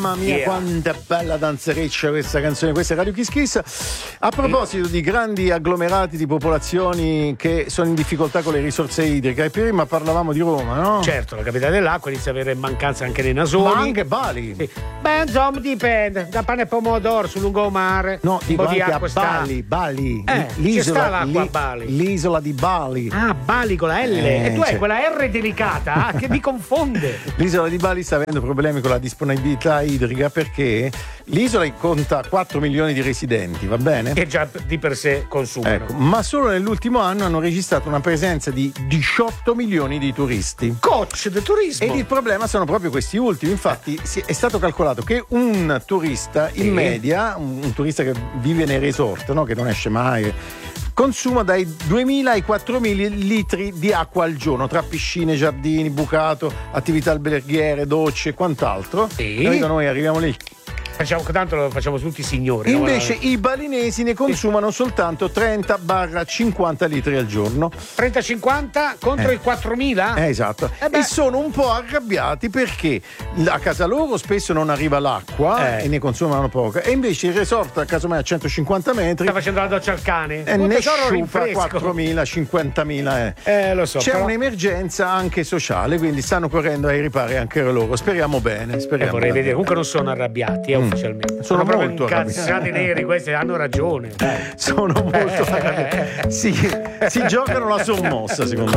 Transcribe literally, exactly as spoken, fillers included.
Mamma mia, Yeah. quanta bella danzereccia questa canzone, questa è Radio Kiss Kiss. A proposito di grandi agglomerati di popolazioni che sono in difficoltà con le risorse idriche, e prima parlavamo di Roma, no? Certo, la capitale dell'acqua inizia a avere mancanza anche nei nasoni. Ma anche Bali. Sì. Beh, insomma, dipende. Da pane e pomodoro sul lungomare. No, un dico po' di anche acqua a sta. Bali, Bali. Eh, ci sta l'acqua a Bali. L'isola di Bali. Ah, Bali con la L. Eh, e tu hai cioè- quella R delicata ah, che mi confonde. L'isola di Bali sta avendo problemi con la disponibilità idrica perché l'isola conta quattro milioni di residenti, va bene? Che già di per sé consumano. Ecco, ma solo nell'ultimo anno hanno registrato una presenza di diciotto milioni di turisti. Coach del turismo. Ed il problema sono proprio questi ultimi. Infatti si- è stato calcolato che un turista in Sì. media, un, un turista che vive nei resort, no? Che non esce mai, consuma dai duemila ai quattromila litri di acqua al giorno, tra piscine, giardini, bucato, attività alberghiere, docce e quant'altro. Sì. Capito? Noi arriviamo lì. Facciamo, tanto lo facciamo tutti i signori. Invece no? i balinesi ne consumano soltanto trenta cinquanta litri al giorno. trenta cinquanta contro Eh. i quattromila? Eh, esatto. Eh beh. E sono un po' arrabbiati perché a casa loro spesso non arriva l'acqua Eh. e ne consumano poca, e invece il resort a casomai a centocinquanta metri Sta facendo la doccia al cane. e Un ne tesoro sciupa rinfresco. quattromila cinquantamila. Eh. Eh, lo so. C'è però... un'emergenza anche sociale, quindi stanno correndo ai ripari anche loro. Speriamo bene. Eh, Speriamo vorrei bene. vedere. Comunque non sono arrabbiati, eh, Mm. ufficialmente. Sono proprio molto incazzati arrabbiati. neri, questi hanno ragione. Sono molto arrabbiati. Si, si giocano la sommossa, secondo me.